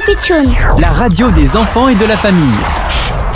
Radio Pitchoun, la radio des enfants et de la famille.